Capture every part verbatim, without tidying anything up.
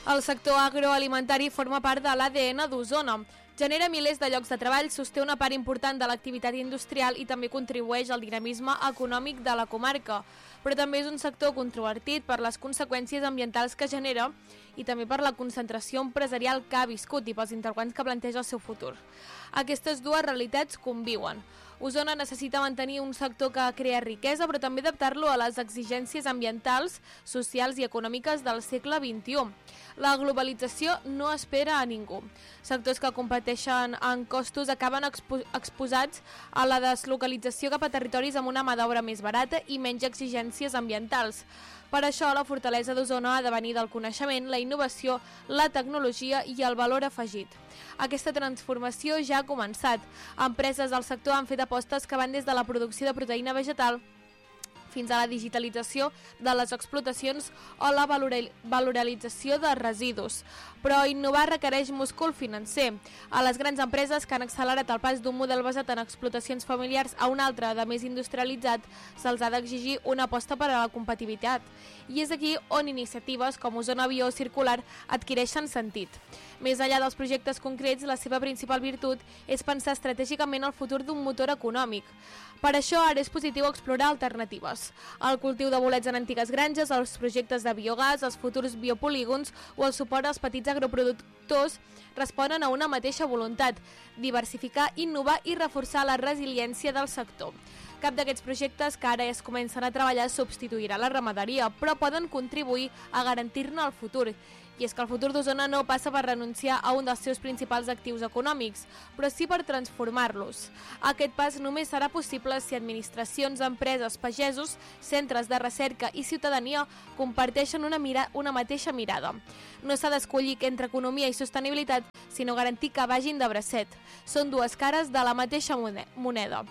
El sector agroalimentari forma part de l'A D N d'Osona. Genera milers de llocs de treball, sosté una part important de l'activitat industrial i també contribueix al dinamisme econòmic de la comarca. Però també és un sector controvertit per les conseqüències ambientals que genera i també per la concentració empresarial que ha viscut i pels interrogants que planteja el seu futur. Aquestes dues realitats conviuen. Osona necessita mantenir un sector que crea riquesa, però també adaptar-lo a les exigències ambientals, socials i econòmiques del segle vint-i-u. La globalització no espera a ningú. Sectors que competeixen en costos acaben expo exposats a la deslocalització cap a territoris amb una mà d'obra més barata i menys exigències ambientals. Per això, la fortalesa d'Osona ha de venir del coneixement, la innovació, la tecnologia i el valor afegit. Aquesta transformació ja ha començat. Empreses del sector han fet apostes que van des de la producció de proteïna vegetal fins a la digitalització de les explotacions o la valorització de residus. Però innovar requereix múscul financer. A les grans empreses que han accelerat el pas d'un model basat en explotacions familiars a un altre de més industrialitzat, se'ls ha d'exigir una aposta per a la competitivitat. I és aquí on iniciatives com Osona Avió Circular adquireixen sentit. Més enllà dels projectes concrets, la seva principal virtut és pensar estratègicament el futur d'un motor econòmic. Per això ara és positiu explorar alternatives. El cultiu de bolets en antigues granges, els projectes de biogàs, els futurs biopolígons o el suport als petits agroproductors responen a una mateixa voluntat: diversificar, innovar i reforçar la resiliència del sector. Cap d'aquests projectes que ara es comencen a treballar substituirà la ramaderia, però poden contribuir a garantir-ne el futur. I és que el futur d'Osona no passa per renunciar a un dels seus principals actius econòmics, però sí per transformar-los. Aquest pas només serà possible si administracions, empreses, pagesos, centres de recerca i ciutadania comparteixen una, mira una mateixa mirada. No s'ha d'escollir entre economia i sostenibilitat, sinó garantir que vagin de bracet. Són dues cares de la mateixa moneda.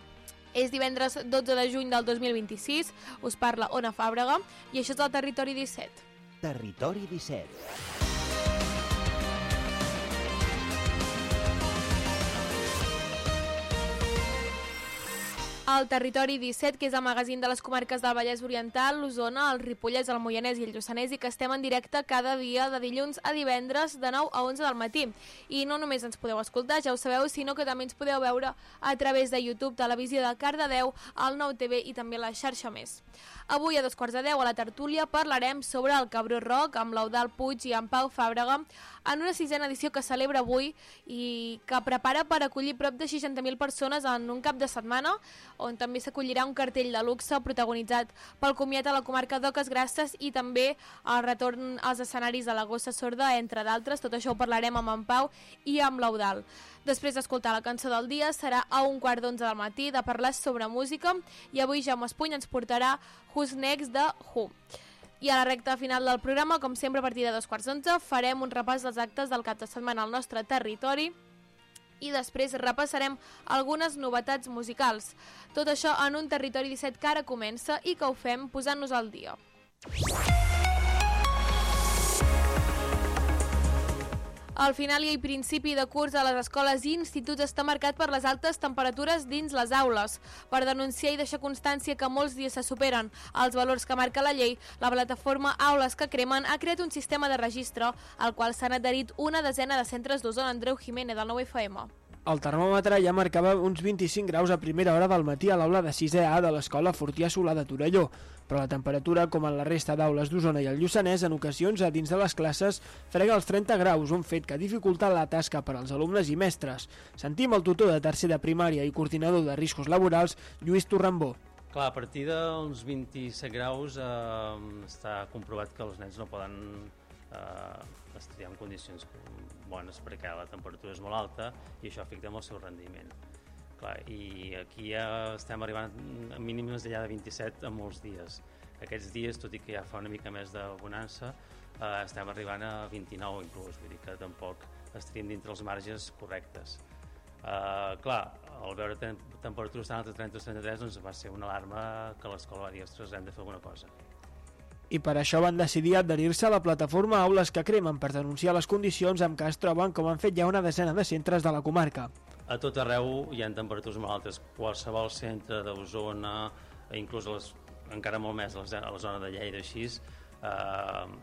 És divendres dotze de juny del dos mil vint-i-sis, us parla Ona Fàbrega i això és el Territori disset. Territori disset. El Territori disset, que és el magazín de les comarques del Vallès Oriental, l'Osona, el Ripollès, el Moianès i el Lluçanès, i que estem en directe cada dia de dilluns a divendres de nou a onze del matí. I no només ens podeu escoltar, ja ho sabeu, sinó que també ens podeu veure a través de YouTube, Televisió de Cardedeu, el Nou T V i també la xarxa Més. Avui a dos quarts de deu a la tertúlia parlarem sobre el Cabró Rock amb l'Eudald Puig i en Pau Fàbrega en una sisena edició que celebra avui i que prepara per acollir prop de seixanta mil persones en un cap de setmana, on també s'acollirà un cartell de luxe protagonitzat pel comiat a la comarca d'Oques Grasses i també el retorn als escenaris de la Gossa Sorda, entre d'altres. Tot això ho parlarem amb en Pau i amb l'Eudald. Després d'escoltar la cançó del dia serà a un quart d'onze del matí de parlar sobre música i avui Jaume Espuny ens portarà Who's Next de Who. I a la recta final del programa, com sempre a partir de dos quarts d'onze, farem un repàs dels actes del cap de setmana al nostre territori i després repassarem algunes novetats musicals. Tot això en un Territori disset que ara comença i que ho fem posant-nos al dia. El final i principi de curs a les escoles i instituts està marcat per les altes temperatures dins les aules. Per denunciar i deixar constància que molts dies se superen els valors que marca la llei, la plataforma Aules que Cremen ha creat un sistema de registre al qual s'han adherit una desena de centres d'Osona. Andreu Jiménez, del nou F M. El termòmetre ja marcava uns vint-i-cinc graus a primera hora del matí a l'aula de sisè A de l'escola Fortià Solà de Torelló, però la temperatura, com en la resta d'aules d'Osona i el Lluçanès, en ocasions a dins de les classes frega els trenta graus, un fet que dificulta la tasca per als alumnes i mestres. Sentim el tutor de tercer de primària i coordinador de riscos laborals, Lluís Torrambó. Clar, a partir d'uns vint-i-set graus eh, està comprovat que els nens no poden eh, estudiar en condicions bones perquè la temperatura és molt alta i això afecta molt el seu rendiment. Clar, i aquí ja estem arribant a mínims d'allà de vint-i-set en molts dies. Aquests dies, tot i que ja fa una mica més de bonança, eh, estem arribant a vint-i-nou inclús, vull dir que tampoc estaríem dintre els marges correctes. Uh, clar, al veure tem temperatures tan altes, trenta o trenta-tres, doncs va ser una alarma que l'escola va dir, ostres, hem de fer alguna cosa. I per això van decidir adherir-se a la plataforma Aules que Cremen per denunciar les condicions amb què es troben, com han fet ja una desena de centres de la comarca. A tot arreu hi ha temperatures molt altes, qualsevol centre d'Osona, inclús les, encara molt més a la zona de Lleida, així, eh,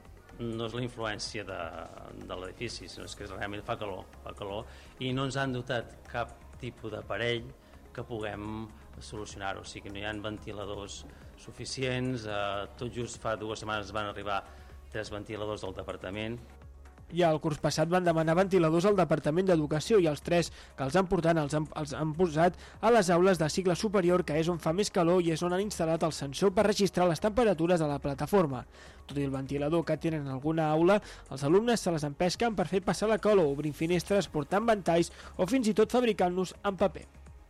no és la influència de, de l'edifici, sinó que realment fa calor, fa calor i no ens han dotat cap tipus d'aparell que puguem solucionar-ho, o sigui que no hi ha ventiladors suficients, eh, tot just fa dues setmanes van arribar tres ventiladors del departament. Ja el curs passat van demanar ventiladors al Departament d'Educació i els tres que els han portat els han, els han posat a les aules de cicle superior, que és on fa més calor i és on han instal·lat el sensor per registrar les temperatures a la plataforma. Tot i el ventilador que tenen en alguna aula, els alumnes se les empesquen per fer passar la calor, obrint finestres, portant ventalls o fins i tot fabricant-los en paper.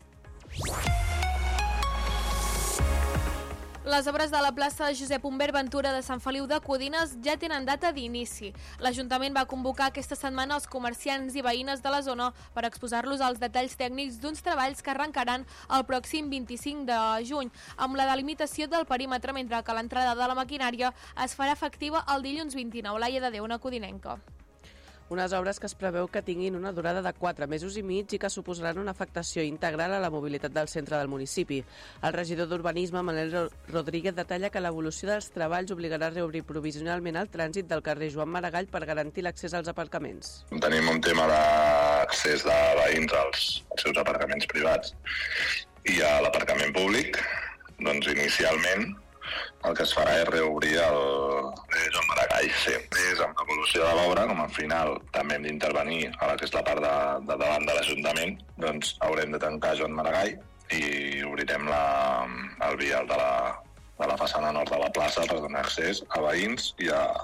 Les obres de la plaça Josep Humbert Ventura de Sant Feliu de Codines ja tenen data d'inici. L'Ajuntament va convocar aquesta setmana els comerciants i veïnes de la zona per exposar-los als detalls tècnics d'uns treballs que arrencaran el pròxim vint-i-cinc de juny, amb la delimitació del perímetre, mentre que l'entrada de la maquinària es farà efectiva el dilluns vint-i-nou. Laia de Déu, una codinenca. Unes obres que es preveu que tinguin una durada de quatre mesos i mig i que suposaran una afectació integral a la mobilitat del centre del municipi. El regidor d'Urbanisme, Manel Rodríguez, detalla que l'evolució dels treballs obligarà a reobrir provisionalment el trànsit del carrer Joan Maragall per garantir l'accés als aparcaments. Tenim un tema d'accés de veïns als, als seus aparcaments privats i a l'aparcament públic. Doncs inicialment el que es farà és reobrir el Joan Maragall. Sí, és amb l'evolució de l'obra, com al final també hem d'intervenir a la que és la part de, de davant de l'Ajuntament, doncs haurem de tancar Joan Maragall i obrirem la, el vial de la, de la façana nord de la plaça per donar accés a veïns i a,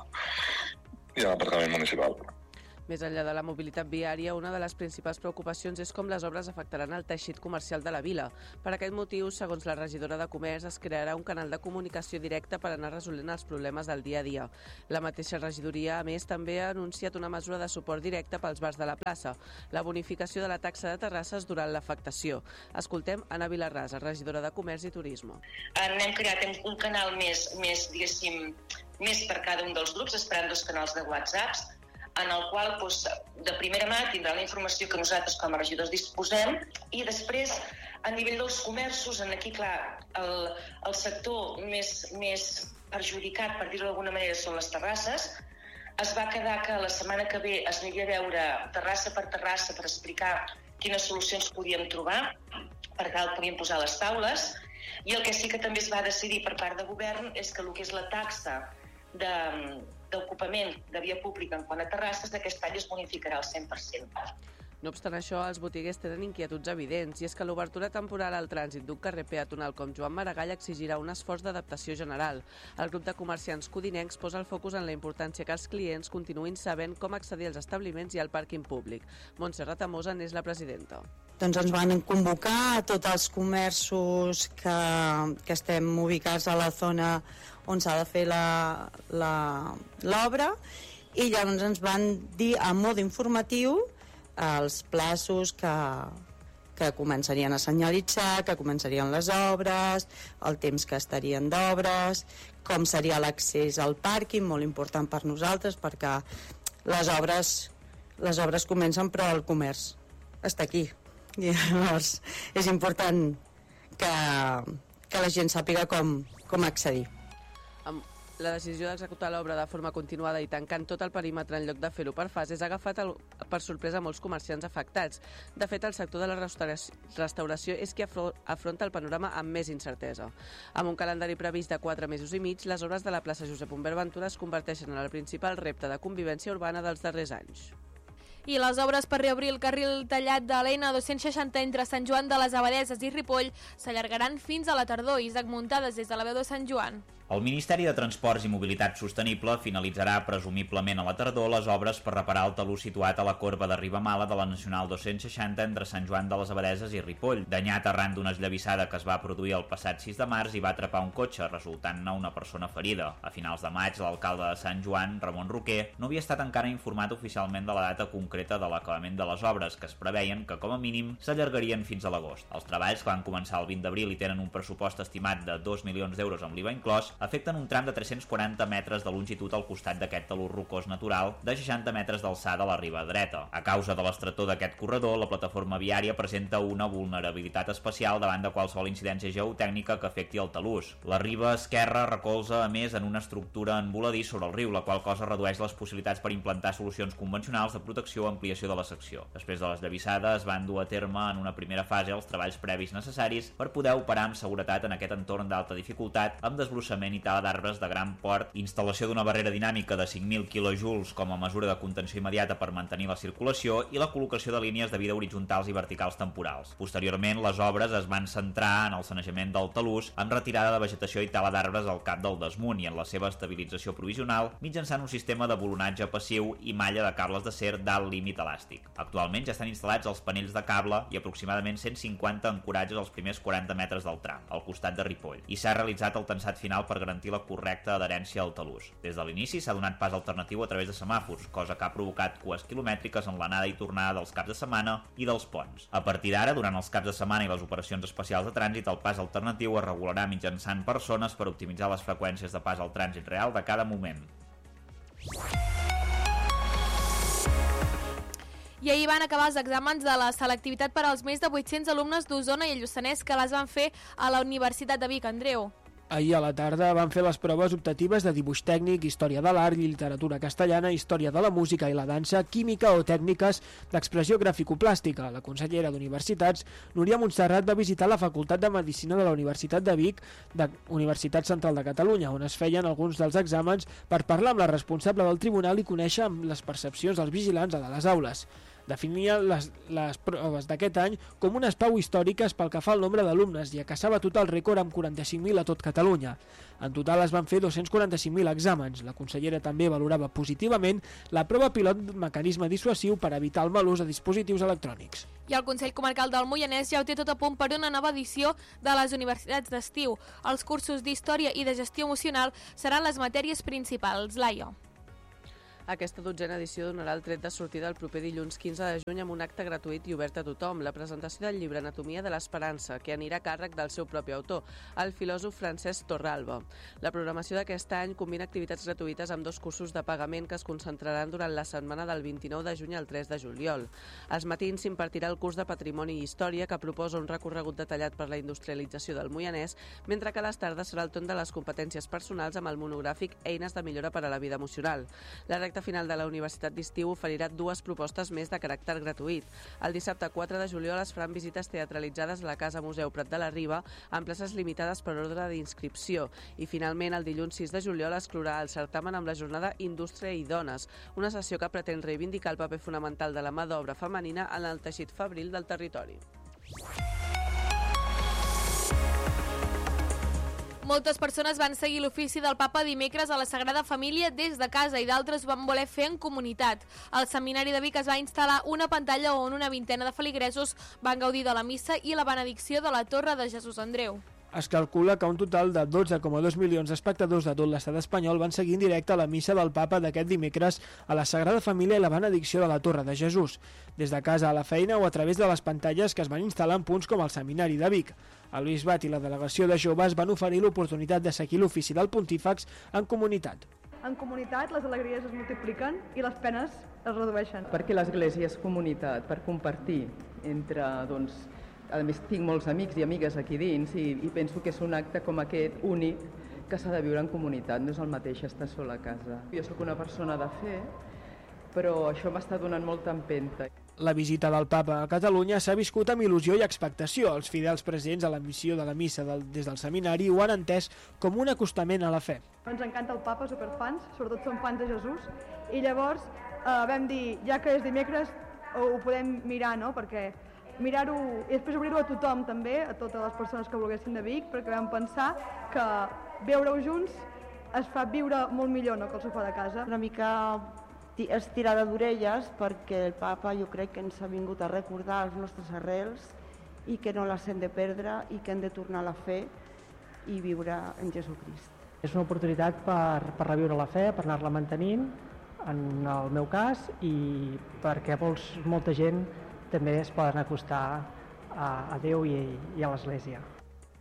i a l'aparcament municipal. Més enllà de la mobilitat viària, una de les principals preocupacions és com les obres afectaran el teixit comercial de la vila. Per aquest motiu, segons la regidora de Comerç, es crearà un canal de comunicació directe per anar resolent els problemes del dia a dia. La mateixa regidoria, a més, també ha anunciat una mesura de suport directe pels bars de la plaça, la bonificació de la taxa de terrasses durant l'afectació. Escoltem Anna Vilarrasa, regidora de Comerç i Turisme. Hem creat un canal més, més, diguéssim, més per cada un dels grups, esperant dos canals de WhatsApp, en el qual doncs, de primera mà tindrà la informació que nosaltres com a regidors disposem i després a nivell dels comerços, en aquí clar, el, el sector més, més perjudicat, per dir-ho d'alguna manera, són les terrasses. Es va quedar que la setmana que ve es aniria a veure terrassa per terrassa per explicar quines solucions podíem trobar, per tal podíem posar les taules, i el que sí que també es va decidir per part de govern és que el que és la taxa de d'ocupament de via pública en quant a terrasses d'aquest any es bonificarà al cent per cent. No obstant això, els botiguers tenen inquietuds evidents i és que l'obertura temporal al trànsit d'un carrer peatonal com Joan Maragall exigirà un esforç d'adaptació general. El grup de comerciants codinencs posa el focus en la importància que els clients continuïn sabent com accedir als establiments i al pàrquing públic. Montse Ratamosa n'és la presidenta. Doncs ens van convocar a tots els comerços que, que estem ubicats a la zona on s'ha de fer l'obra i llavors ens van dir a mode informatiu els plaços que, que començarien a senyalitzar, que començarien les obres, el temps que estarien d'obres, com seria l'accés al pàrquing, molt important per nosaltres perquè les obres, les obres comencen però el comerç està aquí. I llavors és important que, que la gent sàpiga com, com accedir. La decisió d'executar l'obra de forma continuada i tancant tot el perímetre en lloc de fer-ho per fases ha agafat el, per sorpresa molts comerciants afectats. De fet, el sector de la restauració, restauració és qui afronta el panorama amb més incertesa. Amb un calendari previst de quatre mesos i mig, les obres de la plaça Josep Humbert Ventura es converteixen en el principal repte de convivència urbana dels darrers anys. I les obres per reobrir el carril tallat de l'N dos-cents seixanta entre Sant Joan de les Abadeses i Ripoll s'allargaran fins a la tardor. Isaac Muntades, des de la veu de Sant Joan. El Ministeri de Transports i Mobilitat Sostenible finalitzarà presumiblement a la tardor les obres per reparar el talús situat a la corba de Ribamala de la Nacional dos-cents seixanta entre Sant Joan de les Abadeses i Ripoll, danyat arran d'una esllavissada que es va produir el passat sis de març i va atrapar un cotxe, resultant-ne una persona ferida. A finals de maig, l'alcalde de Sant Joan, Ramon Roquer, no havia estat encara informat oficialment de la data concreta de l'acabament de les obres, que es preveien que, com a mínim, s'allargarien fins a l'agost. Els treballs, que van començar el vint d'abril i tenen un pressupost estimat de dos milions d'euros amb l'I V A inclòs, afecten un tram de tres-cents quaranta metres de longitud al costat d'aquest talús rocós natural de seixanta metres d'alçada a la riba dreta. A causa de l'estretor d'aquest corredor, la plataforma viària presenta una vulnerabilitat especial davant de qualsevol incidència geotècnica que afecti el talús. La riba esquerra recolza, a més, en una estructura en voladís sobre el riu, la qual cosa redueix les possibilitats per implantar solucions convencionals de protecció o ampliació de la secció. Després de les llavissades, van dur a terme en una primera fase els treballs previs necessaris per poder operar amb seguretat en aquest entorn d'alta dificultat, amb desbrossament i tala d'arbres de gran port, instal·lació d'una barrera dinàmica de cinc mil quilojoules com a mesura de contenció immediata per mantenir la circulació i la col·locació de línies de vida horitzontals i verticals temporals. Posteriorment, les obres es van centrar en el sanejament del talús, amb retirada de vegetació i tala d'arbres al cap del desmunt i en la seva estabilització provisional mitjançant un sistema de bolonatge passiu i malla de cables d'acer d'alt límit elàstic. Actualment ja estan instal·lats els panells de cable i aproximadament cent cinquanta ancoratges als primers quaranta metres del tram, al costat de Ripoll, i s'ha realitzat el tensat final per garantir la correcta adherència al talús. Des de l'inici s'ha donat pas alternatiu a través de semàfors, cosa que ha provocat cues quilomètriques en l'anada i tornada dels caps de setmana i dels ponts. A partir d'ara, durant els caps de setmana i les operacions especials de trànsit, el pas alternatiu es regularà mitjançant persones per optimitzar les freqüències de pas al trànsit real de cada moment. I ahir van acabar els exàmens de la selectivitat per als més de vuit-cents alumnes d'Osona i el Lluçanès que les van fer a la Universitat de Vic. Andreu. Ahir a la tarda van fer les proves optatives de dibuix tècnic, història de l'art, literatura castellana, història de la música i la dansa, química o tècniques d'expressió graficoplàstica. La consellera d'Universitats, Núria Montserrat, va visitar la Facultat de Medicina de la Universitat de Vic, de Universitat Central de Catalunya, on es feien alguns dels exàmens per parlar amb la responsable del tribunal i conèixer les percepcions dels vigilants a les aules. Definia les, les proves d'aquest any com unes pau històriques pel que fa al nombre d'alumnes i a que s'ha batut el rècord amb quaranta-cinc mil a tot Catalunya. En total es van fer dos-cents quaranta-cinc mil exàmens. La consellera també valorava positivament la prova pilot mecanisme dissuasiu per evitar el mal ús de dispositius electrònics. I el Consell Comarcal del Moianès ja ho té tot a punt per una nova edició de les universitats d'estiu. Els cursos d'història i de gestió emocional seran les matèries principals. Laia. Aquesta dotzena edició donarà el tret de sortida el proper dilluns quinze de juny amb un acte gratuït i obert a tothom, la presentació del llibre Anatomia de l'Esperança, que anirà a càrrec del seu propi autor, el filòsof Francesc Torralba. La programació d'aquest any combina activitats gratuïtes amb dos cursos de pagament que es concentraran durant la setmana del vint-i-nou de juny al tres de juliol. Als matins s'impartirà el curs de Patrimoni i Història, que proposa un recorregut detallat per la industrialització del Moianès, mentre que a les tardes serà el torn de les competències personals amb el monogràfic Eines de millora per a la vida emocional. La recta final de la Universitat d'Estiu oferirà dues propostes més de caràcter gratuït. El dissabte quatre de juliol es faran visites teatralitzades a la Casa Museu Prat de la Riba amb places limitades per ordre d'inscripció. I finalment, el dilluns sis de juliol es clourà el certamen amb la jornada Indústria i Dones, una sessió que pretén reivindicar el paper fonamental de la mà d'obra femenina en el teixit fabril del territori. Moltes persones van seguir l'ofici del papa dimecres a la Sagrada Família des de casa i d'altres ho van voler fer en comunitat. Al Seminari de Vic es va instal·lar una pantalla on una vintena de feligresos van gaudir de la missa i la benedicció de la Torre de Jesús. Andreu. Es calcula que un total de dotze coma dos milions d'espectadors de tot l'estat espanyol van seguir en directe la missa del papa d'aquest dimecres a la Sagrada Família i la benedicció de la Torre de Jesús, des de casa a la feina o a través de les pantalles que es van instal·lar en punts com el Seminari de Vic. El bisbat i la delegació de joves van oferir l'oportunitat de seguir l'ofici del pontífex en comunitat. En comunitat les alegries es multipliquen i les penes es redueixen. Perquè l'església és comunitat, per compartir entre, doncs, a més tinc molts amics i amigues aquí dins i, i penso que és un acte com aquest únic que s'ha de viure en comunitat, no és el mateix estar sol a casa. Jo sóc una persona de fe, però això m'està donant molta empenta. La visita del papa a Catalunya s'ha viscut amb il·lusió i expectació. Els fidels presents a la missió de la missa del, des del seminari ho han entès com un acostament a la fe. Ens encanta el papa, superfans, sobretot som fans de Jesús, i llavors eh, vam dir, ja que és dimecres, ho, ho podem mirar, no?, perquè mirar-ho i després obrir-ho a tothom també, a totes les persones que volguessin de Vic, perquè vam pensar que veure-ho junts es fa viure molt millor, no?, que el sofà de casa. Una mica estirada d'orelles perquè el papa jo crec que ens ha vingut a recordar els nostres arrels i que no les hem de perdre i que hem de tornar a la fe i viure en Jesucrist. És una oportunitat per, per reviure la fe, per anar-la mantenint, en el meu cas, i perquè molts, molta gent també es poden acostar a, a Déu i, i a l'Església.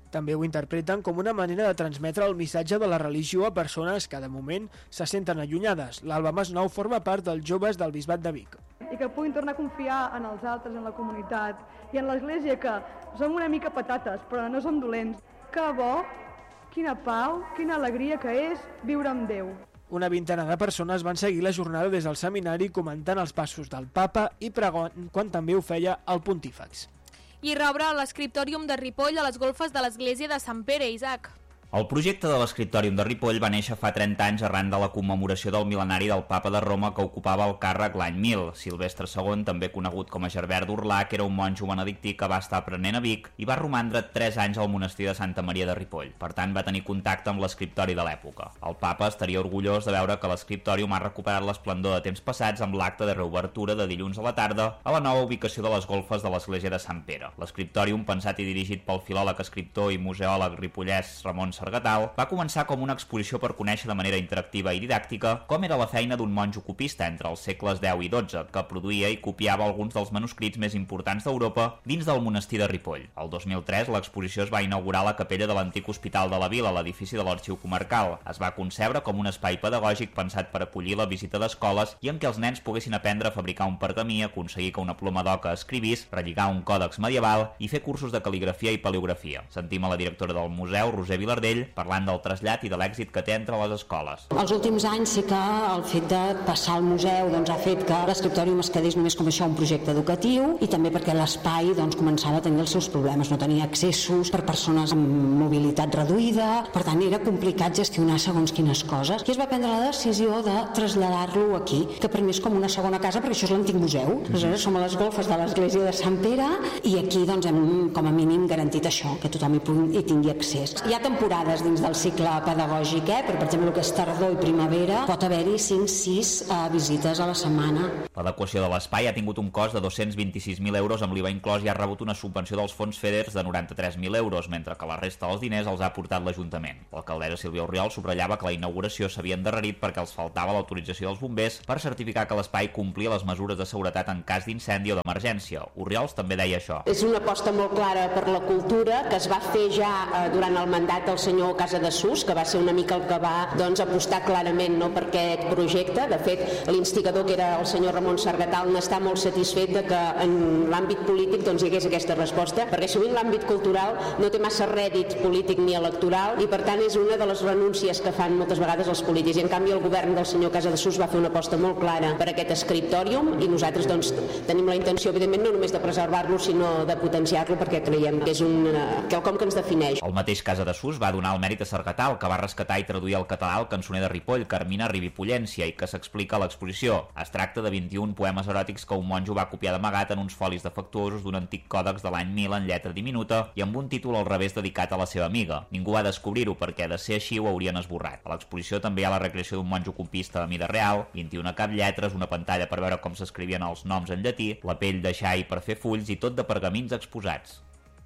També ho interpreten com una manera de transmetre el missatge de la religió a persones que, de moment, se senten allunyades. L'Alba Masnou forma part dels joves del Bisbat de Vic. I que puguin tornar a confiar en els altres, en la comunitat i en l'Església, que som una mica patates, però no som dolents. Que bo, quina pau, quina alegria que és viure amb Déu. Una vintena de persones van seguir la jornada des del seminari comentant els passos del papa i pregant quan també ho feia el pontífex. I reobre l'escriptòrium de Ripoll a les golfes de l'església de Sant Pere, Isaac. El projecte de l'escriptòrium de Ripoll va néixer fa trenta anys arran de la commemoració del mil·lenari del papa de Roma que ocupava el càrrec l'any mil. Silvestre segon, també conegut com a Gerbert d'Urlà, que era un monjo benedictí que va estar aprenent a Vic i va romandre tres anys al monestir de Santa Maria de Ripoll. Per tant, va tenir contacte amb l'escriptori de l'època. El papa estaria orgullós de veure que l'escriptòrium ha recuperat l'esplendor de temps passats amb l'acte de reobertura de dilluns a la tarda a la nova ubicació de les golfes de l'església de Sant Pere. L'escriptòrium, pensat i dirigit pel filòleg, escriptor i museòleg ripollès Ramon Sargatal, va començar com una exposició per conèixer de manera interactiva i didàctica com era la feina d'un monjo copista entre els segles deu i dotze, que produïa i copiava alguns dels manuscrits més importants d'Europa dins del monestir de Ripoll. El dos mil tres l'exposició es va inaugurar a la capella de l'antic Hospital de la Vila, a l'edifici de l'Arxiu Comarcal. Es va concebre com un espai pedagògic pensat per acollir la visita d'escoles i en què els nens poguessin aprendre a fabricar un pergamí, aconseguir que una ploma d'oca escrivís, relligar un còdex medieval i fer cursos de cal·ligrafia i paleografia. Sentim a la directora del museu, Roser Vilardell, parlant del trasllat i de l'èxit que té entre les escoles. Els últims anys sí que el fet de passar al museu doncs, ha fet que l'escriptòrium es quedés només com això, un projecte educatiu, i també perquè l'espai doncs, començava a tenir els seus problemes, no tenia accessos per persones amb mobilitat reduïda, per tant era complicat gestionar segons quines coses. I es va prendre la decisió de traslladar-lo aquí, que per mi és com una segona casa, perquè això és l'antic museu. Aleshores som a les golfes de l'església de Sant Pere i aquí doncs, hem com a mínim garantit això, que tothom hi, pugui, hi tingui accés. Hi ha temporades dins del cicle pedagògic, eh? però per exemple el que és tardor i primavera pot haver-hi cinc sis uh, visites a la setmana. L'adequació de l'espai ha tingut un cost de dos-cents vint-i-sis mil euros amb l'I V A inclòs i ha rebut una subvenció dels fons FEDERS de noranta-tres mil euros, mentre que la resta dels diners els ha aportat l'Ajuntament. L'alcaldessa Sílvia Orriol subratllava que la inauguració s'havia endarrerit perquè els faltava l'autorització dels bombers per certificar que l'espai complia les mesures de seguretat en cas d'incendi o d'emergència. Orriols també deia això. És una aposta molt clara per la cultura que es va fer ja eh, durant el mandat del senyor Casadesús, que va ser una mica el que va doncs, apostar clarament no, per aquest projecte. De fet, l'instigador, que era el senyor Ramon Sargatal, n'està molt satisfet de que en l'àmbit polític doncs, hi hagués aquesta resposta, perquè sovint l'àmbit cultural no té massa rèdit polític ni electoral i per tant és una de les renúncies que fan moltes vegades els polítics. I en canvi el govern del senyor Casadesús va fer una aposta molt clara per aquest escriptòrium i nosaltres doncs, tenim la intenció, evidentment, no només de preservar-lo, sinó de potenciar-lo perquè creiem que és un quelcom que ens defineix. El mateix Casadesús va donar el mèrit a Sargatal, que va rescatar i traduir al català el cançoner de Ripoll, Carmina Ribipollència, i que s'explica a l'exposició. Es tracta de vint-i-un poemes eròtics que un monjo va copiar d'amagat en uns folis defectuosos d'un antic còdex de l'any mil en lletra diminuta i amb un títol al revés dedicat a la seva amiga. Ningú va descobrir-ho perquè, de ser així, ho haurien esborrat. A l'exposició també hi ha la recreació d'un monjo copista de mida real, vint-i-una caplletres, una pantalla per veure com s'escrivien els noms en llatí, la pell de xai per fer fulls i tot de pergamins exposats.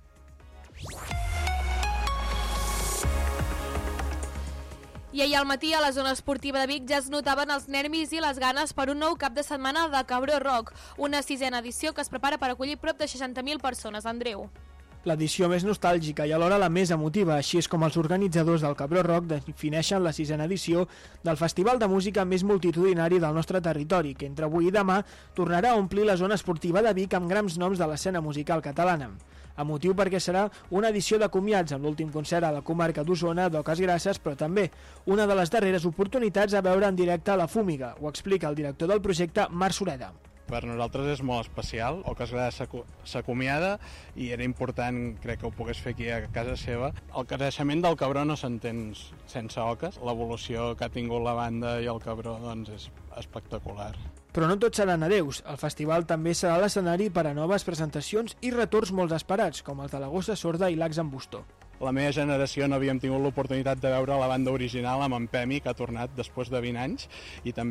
I ahir al matí a la zona esportiva de Vic ja es notaven els nervis i les ganes per un nou cap de setmana de Cabró Rock, una sisena edició que es prepara per acollir prop de seixanta mil persones. Andreu. L'edició més nostàlgica i alhora la més emotiva, així és com els organitzadors del Cabró Rock defineixen la sisena edició del festival de música més multitudinari del nostre territori, que entre avui i demà tornarà a omplir la zona esportiva de Vic amb grans noms de l'escena musical catalana. Emotiu perquè serà una edició de comiats amb l'últim concert a la comarca d'Osona d'Oques Grasses, però també una de les darreres oportunitats a veure en directe la Fúmiga. Ho explica el director del projecte, Marc Sureda. Per nosaltres és molt especial, Oques Grasses s'acomiada i era important, crec que ho pogués fer aquí a casa seva. El creixement del Cabró no s'entén sense Oques, l'evolució que ha tingut la banda i el Cabró doncs, és espectacular. Però no tots seran adeus. El festival també serà l'escenari per a noves presentacions i retorns molt esperats, com els de la Gossa Sorda i l'Ax en Bustó. La meva generació no havíem tingut l'oportunitat de veure la banda original amb en Pemi, que ha tornat després de vint anys, i també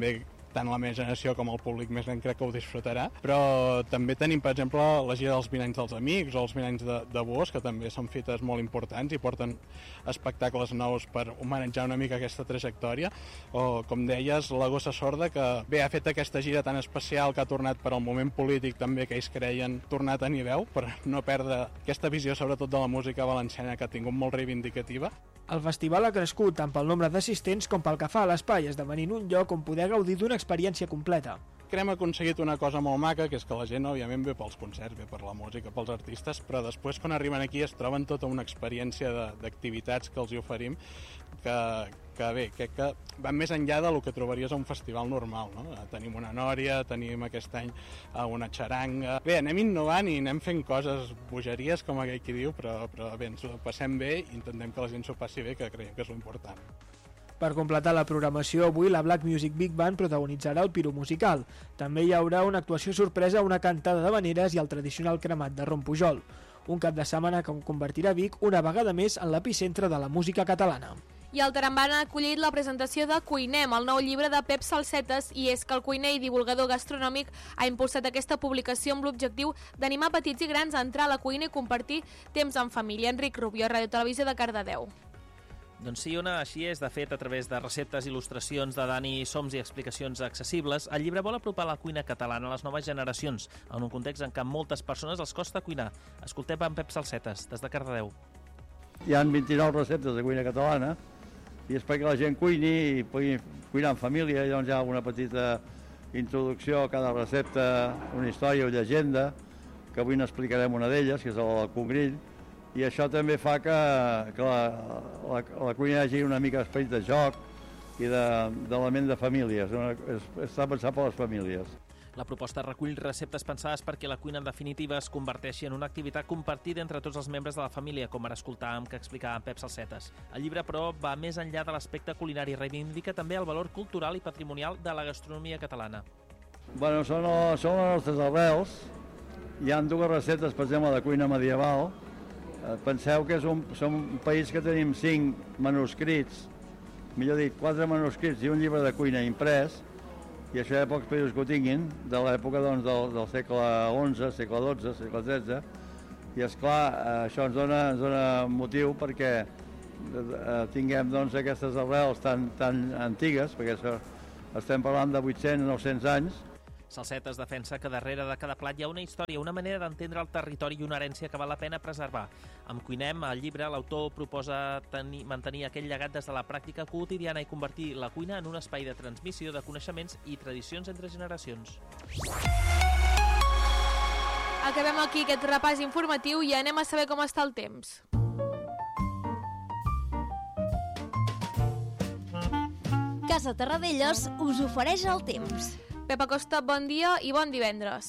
tant la meva generació com el públic més gran crec que ho disfrutarà, però també tenim, per exemple, la gira dels vint anys dels amics o els vint anys de, de Bos, que també són fites molt importants i porten espectacles nous per homenatjar una mica aquesta trajectòria, o, com deies, la Gossa Sorda, que bé, ha fet aquesta gira tan especial que ha tornat per al moment polític també que ells creien tornar a tenir veu, per no perdre aquesta visió sobretot de la música valenciana que ha tingut molt reivindicativa. El festival ha crescut tant pel nombre d'assistents com pel que fa a l'espai, esdevenint un lloc on poder gaudir d'una experiència completa. Que hem aconseguit una cosa molt maca, que és que la gent, òbviament, ve pels concerts, ve per la música, pels artistes, però després, quan arriben aquí, es troben tota una experiència d'activitats que els hi oferim, que, que bé, crec que van més enllà del que trobaries a un festival normal, no? Tenim una nòria, tenim aquest any una xaranga... Bé, anem innovant i anem fent coses, bogeries, com aquell qui diu, però, però bé, ens ho passem bé i intentem que la gent s'ho passi bé, que creiem que és l'important. Per completar la programació, avui la Black Music Big Band protagonitzarà el Piro Musical. També hi haurà una actuació sorpresa, una cantada d'havaneres i el tradicional cremat de Ron Pujol. Un cap de setmana que convertirà Vic una vegada més en l'epicentre de la música catalana. I el Tarambana ha acollit la presentació de Cuinem, el nou llibre de Pep Salsetes, i és que el cuiner i divulgador gastronòmic ha impulsat aquesta publicació amb l'objectiu d'animar petits i grans a entrar a la cuina i compartir temps en família. Enric Rubio, Ràdio Televisió de Cardedeu. Doncs sí, Ona, així és. De fet, a través de receptes, il·lustracions de Dani Soms i explicacions accessibles, el llibre vol apropar la cuina catalana a les noves generacions, en un context en què a moltes persones els costa cuinar. Escoltem en Pep Salsetes, des de Cardedeu. Hi ha vint-i-nou receptes de cuina catalana i és perquè la gent cuini i pugui cuinar en família. Llavors hi ha una petita introducció a cada recepta, una història o llegenda, que avui n'explicarem una d'elles, que és el congrill, i això també fa que, que la, la, la cuina hagi una mica d'esperit de joc i d'element de, de famílies, és, està pensat per les famílies. La proposta recull receptes pensades perquè la cuina en definitiva es converteixi en una activitat compartida entre tots els membres de la família, com ara escoltàvem que explicava en Pep Salsetes. El llibre, però, va més enllà de l'aspecte culinari, reivindica també el valor cultural i patrimonial de la gastronomia catalana. Bueno, són, són les nostres arrels. Hi ha dues receptes, per exemple, de cuina medieval. Penseu que és un, som un país que tenim cinc manuscrits, millor dit, quatre manuscrits i un llibre de cuina imprès, i això hi ha pocs països que ho tinguin, de l'època doncs, del, del segle onze, segle dotze, segle tretze, i esclar, això ens dona, ens dona motiu perquè eh, tinguem doncs, aquestes arrels tan, tan antigues, perquè això, estem parlant de vuit-cents a nou-cents anys. Salsetes defensa que darrere de cada plat hi ha una història, una manera d'entendre el territori i una herència que val la pena preservar. Amb Cuinem, al llibre, l'autor proposa tenir, mantenir aquell llegat des de la pràctica quotidiana i convertir la cuina en un espai de transmissió de coneixements i tradicions entre generacions. Acabem aquí aquest repàs informatiu i anem a saber com està el temps. Casa Terradellos us ofereix el temps. Pep Acosta, bon dia i bon divendres.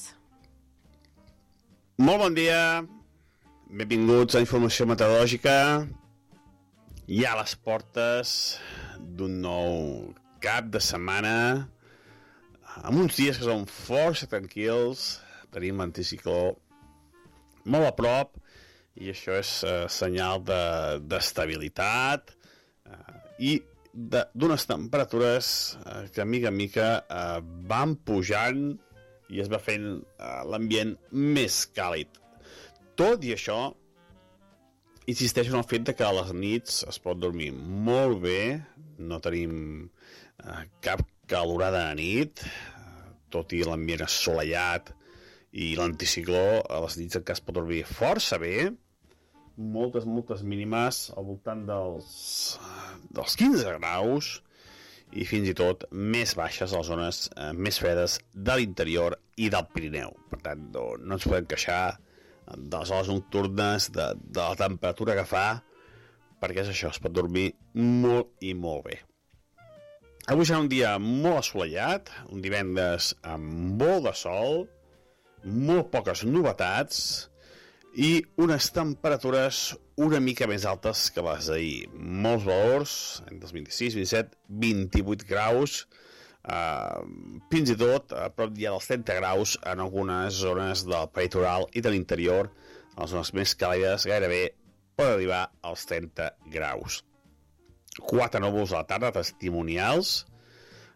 Molt bon dia, benvinguts a Informació Meteorològica. Ja a les portes d'un nou cap de setmana, amb uns dies que són força tranquils, tenim anticicló molt a prop, i això és uh, senyal d'estabilitat de, uh, i d'unes temperatures eh, que mica en mica eh, van pujant i es va fent eh, l'ambient més càlid. Tot i això, insisteixo en el fet de que a les nits es pot dormir molt bé, no tenim eh, cap calorada a nit, eh, tot i l'ambient assolellat i l'anticicló, a les nits encara es pot dormir força bé, moltes, moltes mínimes al voltant dels, dels quinze graus i fins i tot més baixes a les zones eh, més fredes de l'interior i del Pirineu. Per tant, no, no ens podem queixar de les hores nocturnes, de, de la temperatura que fa, perquè és això, es pot dormir molt i molt bé. Avui serà un dia molt assolellat, un divendres amb molt de sol, molt poques novetats, i unes temperatures una mica més altes que les d'ahir. Molts valors, entre els vint-i-sis, vint-i-set, vint-i-vuit graus, eh, fins i tot a prop ja dels trenta graus en algunes zones del peritoral i de l'interior, a les zones més càlides, gairebé pot arribar als trenta graus. Quatre núvols a la tarda, testimonials,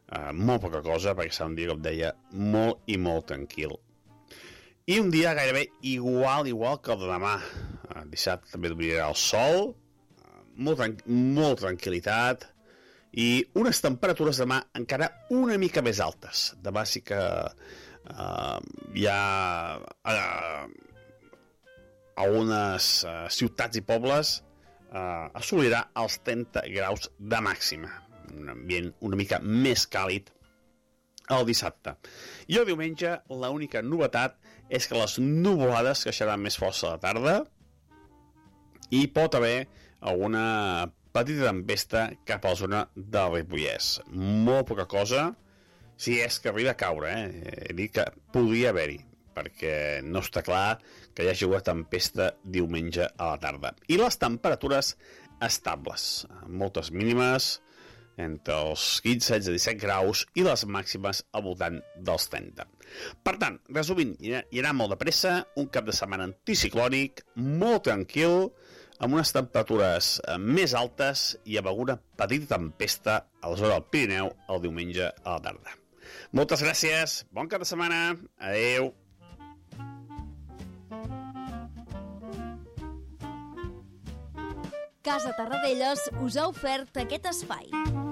Uh, molt poca cosa, perquè serà un dia, com deia, molt i molt tranquil. I un dia gairebé igual, igual que el de demà. Uh, dissabte també brillarà el sol, uh, molt, tran molt tranquil·litat, i unes temperatures demà encara una mica més altes. Demà sí que uh, hi ha uh, algunes uh, ciutats i pobles uh, assolirà els trenta graus de màxima. Un ambient una mica més càlid el dissabte. I el diumenge l'única novetat és que les nuvolades creixeran més força a la tarda i pot haver alguna petita tempesta cap a la zona del Ripollès. Molt poca cosa, si és que arriba a caure, eh? He dit que podria haver-hi, perquè no està clar que hi hagi una tempesta diumenge a la tarda. I les temperatures estables, moltes mínimes, entre els quinze, setze, disset graus i les màximes al voltant dels trenta. Per tant, resumint, hi anirà molt de pressa, un cap de setmana anticiclònic, molt tranquil, amb unes temperatures més altes i amb alguna petita tempesta a la zona del Pirineu el diumenge a la tarda. Moltes gràcies, bon cap de setmana, adeu. Casa Tarradellas us ha ofert aquest espai.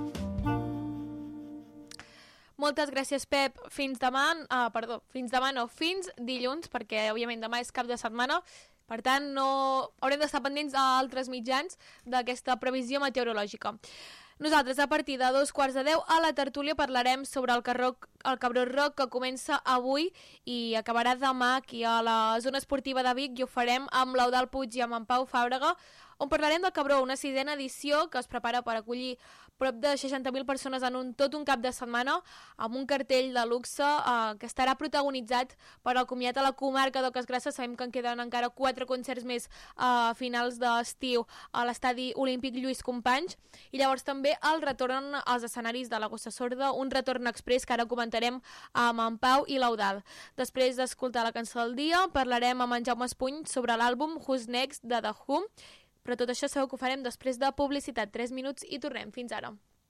Moltes gràcies, Pep. Fins demà, uh, perdó, fins demà no, fins dilluns, perquè òbviament demà és cap de setmana, per tant no haurem d'estar pendents a altres mitjans d'aquesta previsió meteorològica. Nosaltres, a partir de dos quarts de deu, a la tertúlia parlarem sobre el, carroc, el Cabró Rock, que comença avui i acabarà demà aquí a la zona esportiva de Vic, i ho farem amb l'Eudald Puig i amb en Pau Fàbrega, on parlarem del Cabró, una sisena edició que es prepara per acollir prop de seixanta mil persones en un, tot un cap de setmana, amb un cartell de luxe eh, que estarà protagonitzat per al comiat a la comarca d'Oques Grasses. Sabem que en queden encara quatre concerts més a finals d'estiu a l'estadi olímpic Lluís Companys, i llavors també el retorn als escenaris de la Gossa Sorda, un retorn express que ara comentarem amb en Pau i l'Eudald. Després d'escoltar la cançó del dia, parlarem amb en Jaume Espuny sobre l'àlbum Who's Next de The Who, però tot això sabeu que ho farem després de publicitat. tres minuts i tornem. Fins ara.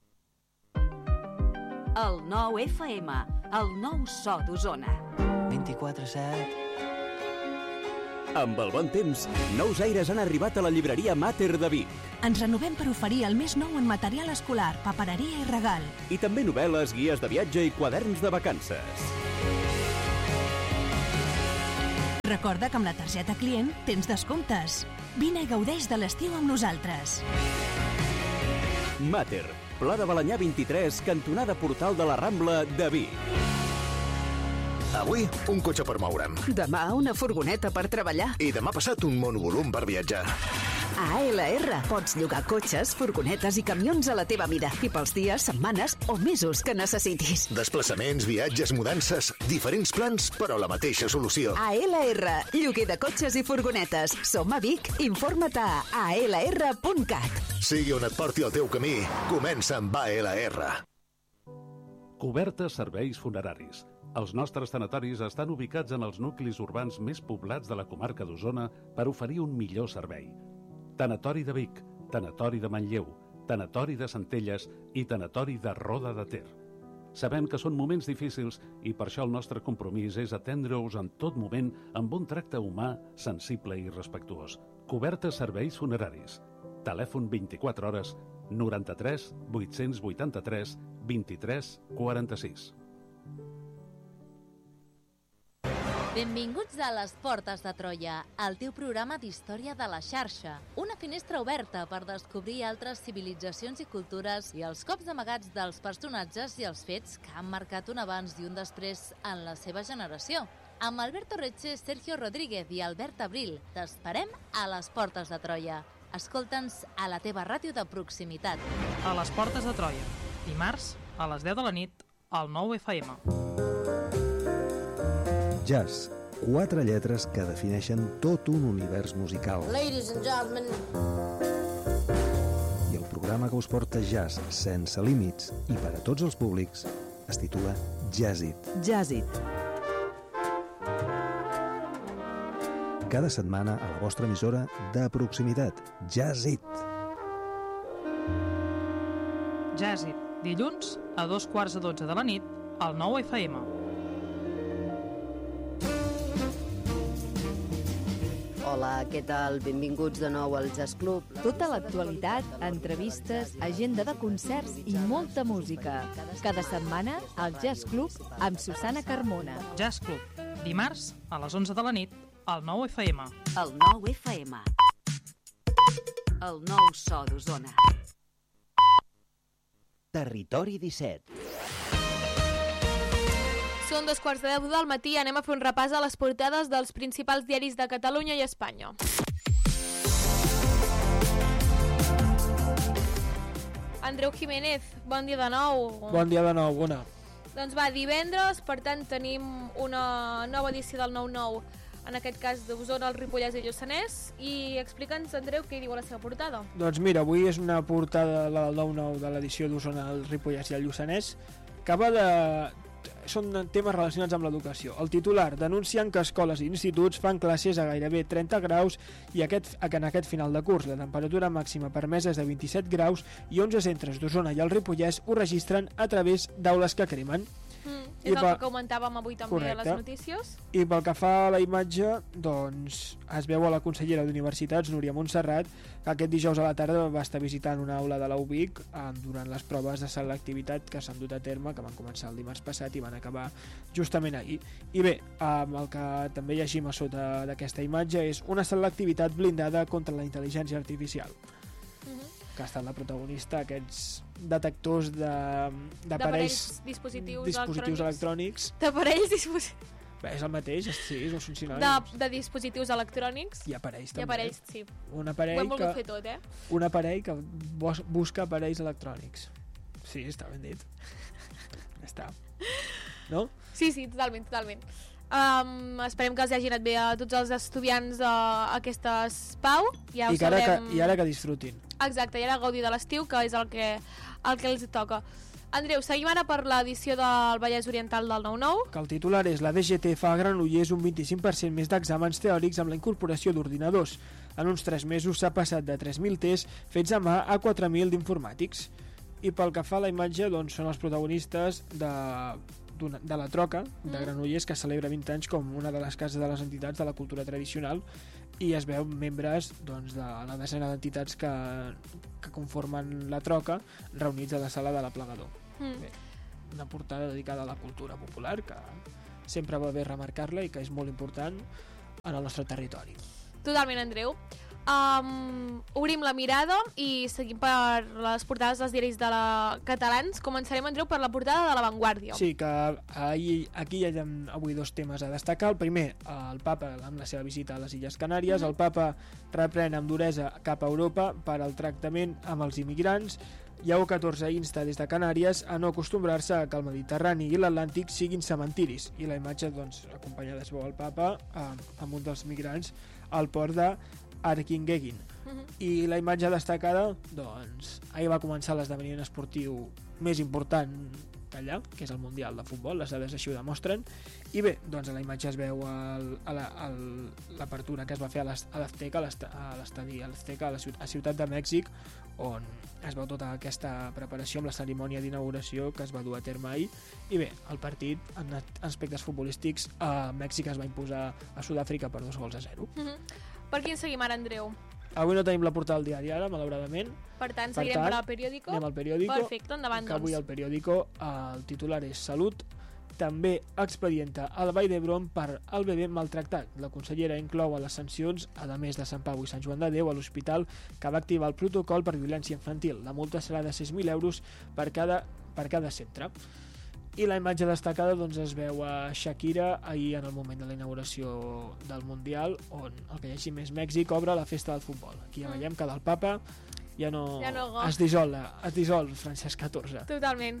El nou F M, el nou so d'Osona. vint-i-quatre set. Amb el bon temps, nous aires han arribat a la llibreria Mater de Vic. Ens renovem per oferir el més nou en material escolar, papereria i regal. I també novel·les, guies de viatge i quaderns de vacances. Recorda que amb la targeta client tens descomptes. Vine i gaudeix de l'estiu amb nosaltres. Mater, Pla de Balanyà vint-i-tres, cantonada Portal de la Rambla de Vic. Avui, un cotxe per moure'm. Demà, una furgoneta per treballar. I demà passat, un monovolum per viatjar. A A L R pots llogar cotxes, furgonetes i camions a la teva mida i pels dies, setmanes o mesos que necessitis. Desplaçaments, viatges, mudances, diferents plans, però la mateixa solució. A L R, lloguer de cotxes i furgonetes. Som a Vic, informa't a a l r punt cat. Sigui on et porti el teu camí, comença amb A L R. Cobertes serveis funeraris. Els nostres tanatoris estan ubicats en els nuclis urbans més poblats de la comarca d'Osona per oferir un millor servei. Tanatori de Vic, Tanatori de Manlleu, Tanatori de Centelles i Tanatori de Roda de Ter. Sabem que són moments difícils i per això el nostre compromís és atendre-us en tot moment amb un tracte humà, sensible i respectuós. Cobertes serveis funeraris. Telèfon vint-i-quatre hores, noranta-tres vuit-cents vuitanta-tres vint-i-tres quaranta-sis. Benvinguts a Les Portes de Troia, el teu programa d'història de la xarxa. Una finestra oberta per descobrir altres civilitzacions i cultures i els cops amagats dels personatges i els fets que han marcat un abans i un després en la seva generació. Amb Alberto Reche, Sergio Rodríguez i Albert Abril, t'esperem a Les Portes de Troia. Escolta'ns a la teva ràdio de proximitat. A Les Portes de Troia, dimarts a les deu de la nit, al nou F M. Jazz, quatre lletres que defineixen tot un univers musical. Ladies and gentlemen. I el programa que us porta jazz sense límits i per a tots els públics es titula Jazzit. Jazzit. Cada setmana a la vostra emissora de proximitat. Jazzit. Jazzit. dilluns a dos quarts de dotze de la nit al nou F M. Hola, què tal? Benvinguts de nou al Jazz Club. Tota l'actualitat, entrevistes, agenda de concerts i molta música. Cada setmana, al Jazz Club amb Susana Carmona. Jazz Club, dimarts a les onze de la nit al nou F M. El nou F M. El nou so d'Osona. Territori disset. Són dos quarts de deu del matí, anem a fer un repàs a les portades dels principals diaris de Catalunya i Espanya. Andreu Jiménez, bon dia de nou. Bon dia de nou, bona. Doncs va, divendres, per tant, tenim una nova edició del nou nou, en aquest cas d'Osona, el Ripollès i el Lluçanès, i explica'ns, Andreu, què hi diu a la seva portada. Doncs mira, avui és una portada la del nou nou de l'edició d'Osona, el Ripollès i el Lluçanès, que va de... són temes relacionats amb l'educació. El titular: denuncien que escoles i instituts fan classes a gairebé trenta graus i aquest, en aquest final de curs. La temperatura màxima permesa és de vint-i-set graus i onze centres d'Osona i el Ripollès ho registren a través d'aules que cremen. Mm, és el que comentàvem avui també Correcte. A les notícies. I pel que fa a la imatge, doncs es veu a la consellera d'Universitats, Núria Montserrat, que aquest dijous a la tarda va estar visitant una aula de la U B I C eh, durant les proves de selectivitat que s'han dut a terme, que van començar el dimarts passat i van acabar justament ahir. I bé, eh, el que també llegim a sota d'aquesta imatge és una selectivitat blindada contra la intel·ligència artificial, que ha estat la protagonista, aquests detectors d'aparells dispositius, dispositius electrònics. D'aparells dispositius... Bé, és el mateix, sí, és un funcionari. De, de dispositius electrònics. I aparells també. I aparells, sí. Un aparell Ho hem volgut que, fer tot, eh? Un aparell que busca aparells electrònics. Sí, està ben dit. Ja està. No? Sí, sí, totalment, totalment. Um, esperem que els hagi anat bé a tots els estudiants d'aquesta Pau. Ja I, que ara que, I ara que disfrutin. Exacte, i ara gaudir de l'estiu, que és el que, el que els toca. Andreu, seguim ara per l'edició del Vallès Oriental del nou nou. Que el titular és: la D G T fa a Granollers un vint-i-cinc per cent més d'exàmens teòrics amb la incorporació d'ordinadors. En uns tres mesos s'ha passat de tres mil tests fets a mà a quatre mil d'informàtics. I pel que fa a la imatge, doncs són els protagonistes de... de la Troca de Granollers, que celebra vint anys com una de les cases de les entitats de la cultura tradicional, i es veu membres doncs, de la desena d'entitats que, que conformen la Troca reunits a la sala de l'Aplegador. Mm. Bé, una portada dedicada a la cultura popular que sempre va bé remarcar-la i que és molt important en el nostre territori. Totalment, Andreu. Um, obrim la mirada i seguim per les portades dels diaris de la catalans. Començarem, Andreu, per la portada de La Vanguardia. Sí, que ahir, aquí hi ha avui dos temes a destacar. El primer, el papa amb la seva visita a les Illes Canàries. Mm-hmm. El papa reprèn amb duresa cap a Europa per al tractament amb els immigrants. Lleó catorze insta des de Canàries a no acostumbrar-se a que el Mediterrani i l'Atlàntic siguin cementiris. I la imatge, doncs, acompanyada es veu el papa eh, amb un dels migrants al port de Arquingegin. Uh-huh. I la imatge destacada, doncs, ahir va començar l'esdeveniment esportiu més important d'allà, que és el Mundial de Futbol, les dades així ho demostren, i bé, doncs a la imatge es veu l'apertura que es va fer a l'Azteca, a l'estadi Azteca, a la ciutat, a Ciutat de Mèxic, on es veu tota aquesta preparació amb la cerimònia d'inauguració que es va dur a terme ahir. I bé, el partit, en aspectes futbolístics, a Mèxic es va imposar a Sud-àfrica per dos gols a zero. Uh-huh. Per quin seguim ara, Andreu? Avui no tenim la portada del diari Ara, malauradament. Per tant, seguirem per, tant, per al periòdico. Anem al periòdico. Perfecte, endavant, doncs. Que avui al periòdico el titular és: Salut també expedienta el Vall d'Hebron per al bebè maltractat. La consellera inclou a les sancions, a més de Sant Pau i Sant Joan de Déu, a l'hospital que va activar el protocol per violència infantil. La multa serà de sis mil euros per cada, per cada centre. I la imatge destacada, doncs, es veu a Shakira ahir en el moment de la inauguració del Mundial, on el que llegim és: Mèxic obre la festa del futbol. Aquí ja veiem que del papa ja no, ja no es dissol, es dissol Francesc catorze. Totalment.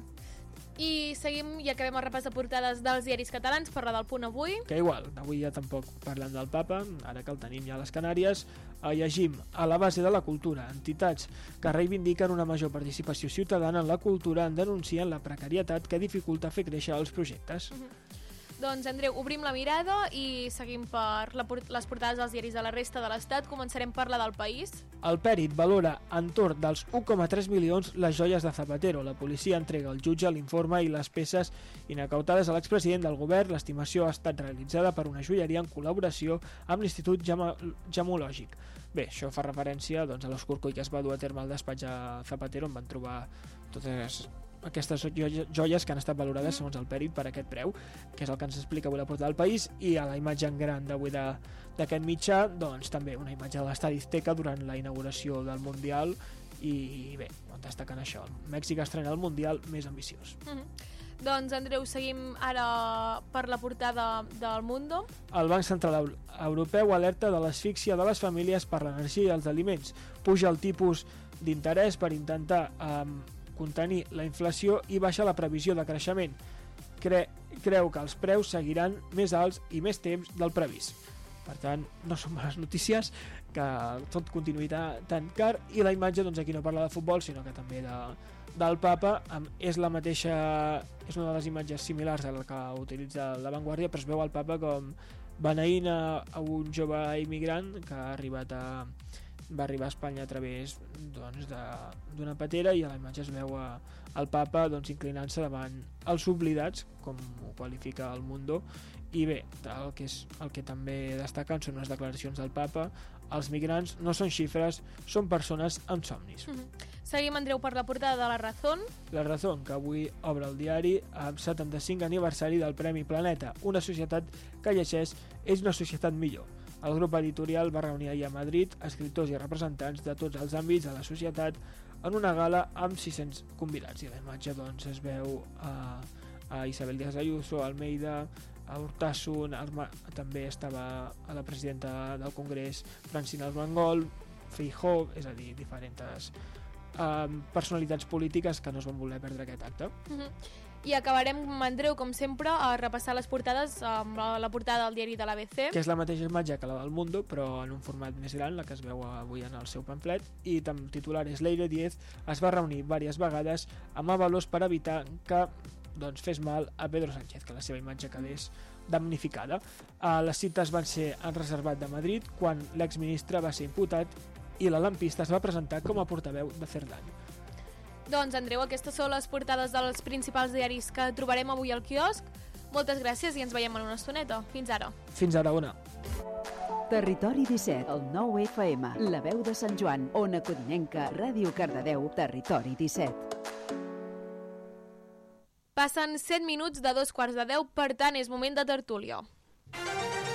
I seguim i acabem el repàs de portades dels diaris catalans per la del Punt Avui. Que igual, avui ja tampoc parlem del papa, ara que el tenim ja a les Canàries. Eh, llegim: a la base de la cultura, entitats que reivindiquen una major participació ciutadana en la cultura en denuncien la precarietat que dificulta fer créixer els projectes. Uh-huh. Doncs, Andreu, obrim la mirada i seguim per la, les portades dels diaris de la resta de l'Estat. Començarem per la del País. El pèrit valora entorn dels un coma tres milions les joies de Zapatero. La policia entrega al jutge l'informe i les peces inacautades a l'expresident del govern. L'estimació ha estat realitzada per una joieria en col·laboració amb l'Institut Gemològic. Bé, això fa referència doncs, a l'escorcoll que es va dur a terme al despatx a Zapatero, on van trobar totes aquestes joies que han estat valorades segons el pèrit per aquest preu, que és el que ens explica avui la portada del País. I a la imatge en gran d'avui d'aquest mitjà, doncs també una imatge de l'estadi Azteca durant la inauguració del Mundial i bé, destacant això, Mèxic estrena el Mundial més ambiciós. Mm-hmm. Doncs, Andreu, seguim ara per la portada del Mundo. El Banc Central Europeu alerta de l'asfíxia de les famílies per l'energia i els aliments. Puja el tipus d'interès per intentar eh, contenir la inflació i baixa la previsió de creixement. Cre creu que els preus seguiran més alts i més temps del previst. Per tant, no són males notícies, que tot continuï tan car. I la imatge, doncs, aquí no parla de futbol, sinó que també de, del papa. És la mateixa, és una de les imatges similars a la que utilitza La Vanguardia, però es veu el papa com beneint a, a un jove immigrant que ha arribat a va arribar a Espanya a través doncs, d'una patera, i a la imatge es veu a, el papa doncs, inclinant-se davant els oblidats, com ho qualifica el Mundo. I bé, el que, és, el que també destaquen són les declaracions del papa. Els migrants no són xifres, són persones amb somnis. Mm-hmm. Seguim, Andreu, per la portada de La Razón. La Razón, que avui obre el diari amb setanta-cinc aniversari del Premi Planeta. Una societat que llegeix és una societat millor. El grup editorial va reunir ahir a Madrid escriptors i representants de tots els àmbits de la societat en una gala amb sis-cents convidats. I la imatge doncs, es veu a, a Isabel Díaz Ayuso, a Almeida, a Urtasun, també estava a la presidenta del Congrés, Francina Armengol, Feijóo, és a dir, diferents um, personalitats polítiques que no es van voler perdre aquest acte. Mm-hmm. I acabarem, Andreu, com sempre, a repassar les portades amb la portada del diari de l'A B C. Que és la mateixa imatge que la del Mundo, però en un format més gran, la que es veu avui en el seu pamflet. I el titular és Leire Díez es va reunir diverses vegades amb Ábalos per evitar que doncs, fes mal a Pedro Sánchez, que la seva imatge quedés damnificada. Uh, les cites van ser en reservat de Madrid, quan l'exministre va ser imputat i la lampista es va presentar com a portaveu de Cerdán. Doncs, Andreu, aquestes són les portades dels principals diaris que trobarem avui al quiosc. Moltes gràcies i ens veiem en una estoneta. Fins ara. Fins ara, Ona. Territori disset, el nou F M, La Veu de Sant Joan, Ona Codinenca, Ràdio Cardedeu, Territori disset. Passen set minuts de dos quarts de deu, per tant és moment de tertúlia.